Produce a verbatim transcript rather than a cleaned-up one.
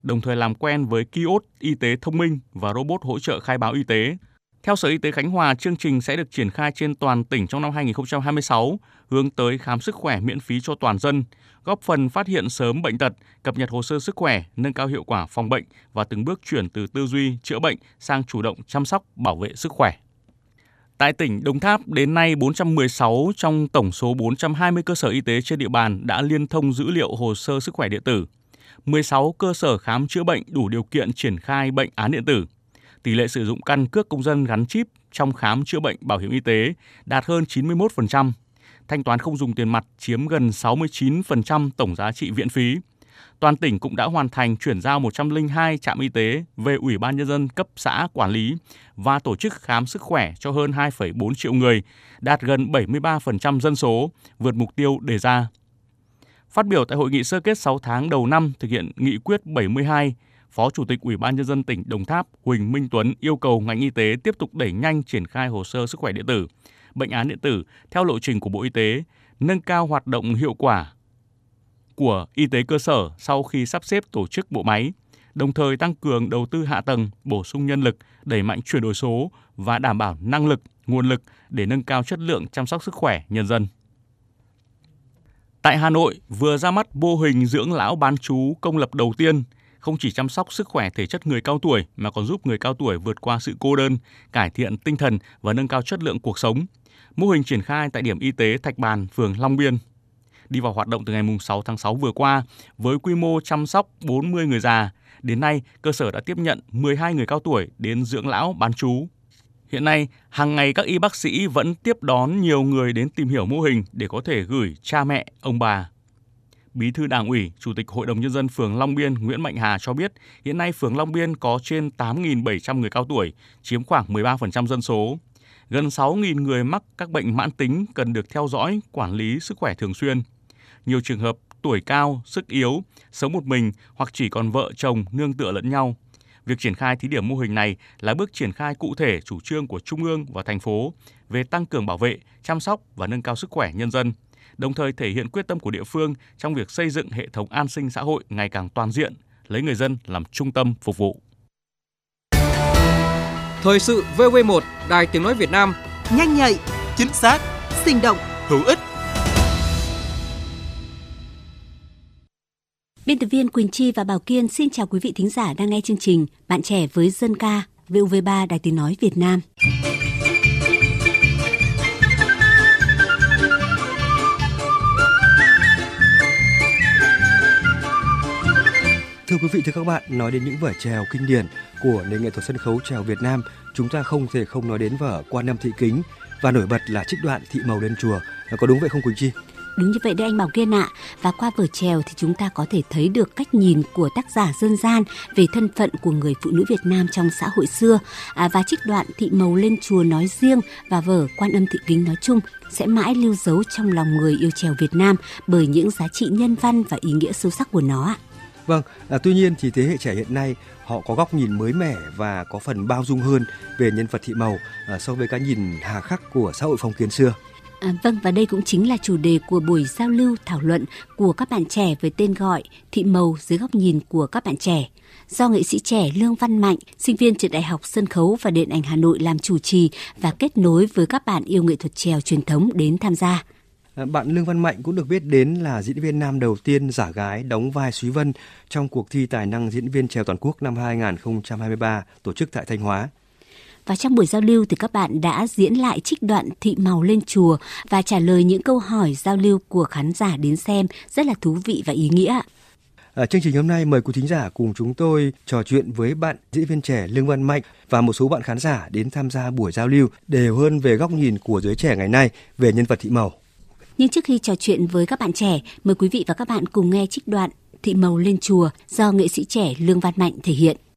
đồng thời làm quen với kiosk y tế thông minh và robot hỗ trợ khai báo y tế. Theo Sở Y tế Khánh Hòa, chương trình sẽ được triển khai trên toàn tỉnh trong năm hai nghìn không trăm hai mươi sáu, hướng tới khám sức khỏe miễn phí cho toàn dân, góp phần phát hiện sớm bệnh tật, cập nhật hồ sơ sức khỏe, nâng cao hiệu quả phòng bệnh và từng bước chuyển từ tư duy chữa bệnh sang chủ động chăm sóc, bảo vệ sức khỏe. Tại tỉnh Đồng Tháp, đến nay bốn trăm mười sáu trong tổng số bốn trăm hai mươi cơ sở y tế trên địa bàn đã liên thông dữ liệu hồ sơ sức khỏe điện tử. mười sáu cơ sở khám chữa bệnh đủ điều kiện triển khai bệnh án điện tử. Tỷ lệ sử dụng căn cước công dân gắn chip trong khám chữa bệnh bảo hiểm y tế đạt hơn chín mươi mốt phần trăm. Thanh toán không dùng tiền mặt chiếm gần sáu mươi chín phần trăm tổng giá trị viện phí. Toàn tỉnh cũng đã hoàn thành chuyển giao một trăm lẻ hai trạm y tế về Ủy ban Nhân dân cấp xã quản lý và tổ chức khám sức khỏe cho hơn hai phẩy bốn triệu người, đạt gần bảy mươi ba phần trăm dân số, vượt mục tiêu đề ra. Phát biểu tại hội nghị sơ kết sáu tháng đầu năm thực hiện nghị quyết bảy mươi hai, Phó Chủ tịch Ủy ban Nhân dân tỉnh Đồng Tháp Huỳnh Minh Tuấn yêu cầu ngành y tế tiếp tục đẩy nhanh triển khai hồ sơ sức khỏe điện tử, bệnh án điện tử theo lộ trình của Bộ Y tế, nâng cao hoạt động hiệu quả của y tế cơ sở sau khi sắp xếp tổ chức bộ máy, đồng thời tăng cường đầu tư hạ tầng, bổ sung nhân lực, đẩy mạnh chuyển đổi số và đảm bảo năng lực, nguồn lực để nâng cao chất lượng chăm sóc sức khỏe nhân dân. Tại Hà Nội, vừa ra mắt mô hình dưỡng lão bán trú công lập đầu tiên, không chỉ chăm sóc sức khỏe thể chất người cao tuổi mà còn giúp người cao tuổi vượt qua sự cô đơn, cải thiện tinh thần và nâng cao chất lượng cuộc sống. Mô hình triển khai tại điểm y tế Thạch Bàn, phường Long Biên. Đi vào hoạt động từ ngày sáu tháng sáu vừa qua với quy mô chăm sóc bốn mươi người già. Đến nay, cơ sở đã tiếp nhận mười hai người cao tuổi đến dưỡng lão bán trú. Hiện nay, hàng ngày các y bác sĩ vẫn tiếp đón nhiều người đến tìm hiểu mô hình để có thể gửi cha mẹ, ông bà. Bí thư Đảng ủy, Chủ tịch Hội đồng Nhân dân phường Long Biên Nguyễn Mạnh Hà cho biết, hiện nay phường Long Biên có trên tám nghìn bảy trăm người cao tuổi, chiếm khoảng mười ba phần trăm dân số. Gần sáu nghìn người mắc các bệnh mãn tính cần được theo dõi, quản lý sức khỏe thường xuyên. Nhiều trường hợp tuổi cao, sức yếu, sống một mình hoặc chỉ còn vợ chồng nương tựa lẫn nhau. Việc triển khai thí điểm mô hình này là bước triển khai cụ thể chủ trương của Trung ương và thành phố về tăng cường bảo vệ, chăm sóc và nâng cao sức khỏe nhân dân, đồng thời thể hiện quyết tâm của địa phương trong việc xây dựng hệ thống an sinh xã hội ngày càng toàn diện, lấy người dân làm trung tâm phục vụ. Thời sự vê o vê một, Đài Tiếng nói Việt Nam, nhanh nhạy, chính xác, sinh động, hữu ích. Biên tập viên Quỳnh Chi và Bảo Kiên xin chào quý vị thính giả đang nghe chương trình Bạn trẻ với dân ca vê o vê ba Đài Tiếng nói Việt Nam. Thưa quý vị, thưa các bạn, nói đến những vở chèo kinh điển của nền nghệ thuật sân khấu chèo Việt Nam, chúng ta không thể không nói đến vở Quan Âm Thị Kính và nổi bật là trích đoạn Thị Màu lên chùa. Có đúng vậy không Quỳnh Chi? Đúng như vậy đấy anh Bảo Kiên ạ. Và qua vở chèo thì chúng ta có thể thấy được cách nhìn của tác giả dân gian về thân phận của người phụ nữ Việt Nam trong xã hội xưa. À, và trích đoạn Thị Màu lên chùa nói riêng và vở Quan Âm Thị Kính nói chung sẽ mãi lưu dấu trong lòng người yêu chèo Việt Nam bởi những giá trị nhân văn và ý nghĩa sâu sắc của nó ạ. Vâng, à, tuy nhiên thì thế hệ trẻ hiện nay họ có góc nhìn mới mẻ và có phần bao dung hơn về nhân vật Thị Màu à, so với cái nhìn hà khắc của xã hội phong kiến xưa. À, vâng, và đây cũng chính là chủ đề của buổi giao lưu thảo luận của các bạn trẻ với tên gọi Thị Màu dưới góc nhìn của các bạn trẻ. Do nghệ sĩ trẻ Lương Văn Mạnh, sinh viên trường Đại học Sân khấu và Điện ảnh Hà Nội làm chủ trì và kết nối với các bạn yêu nghệ thuật chèo truyền thống đến tham gia. À, bạn Lương Văn Mạnh cũng được biết đến là diễn viên nam đầu tiên giả gái đóng vai Súy Vân trong cuộc thi tài năng diễn viên chèo toàn quốc năm hai không hai ba tổ chức tại Thanh Hóa. Và trong buổi giao lưu thì các bạn đã diễn lại trích đoạn Thị Màu lên chùa và trả lời những câu hỏi giao lưu của khán giả đến xem rất là thú vị và ý nghĩa. À, chương trình hôm nay mời quý thính giả cùng chúng tôi trò chuyện với bạn diễn viên trẻ Lương Văn Mạnh và một số bạn khán giả đến tham gia buổi giao lưu để hiểu hơn về góc nhìn của giới trẻ ngày nay về nhân vật Thị Màu. Nhưng trước khi trò chuyện với các bạn trẻ, mời quý vị và các bạn cùng nghe trích đoạn Thị Màu lên chùa do nghệ sĩ trẻ Lương Văn Mạnh thể hiện.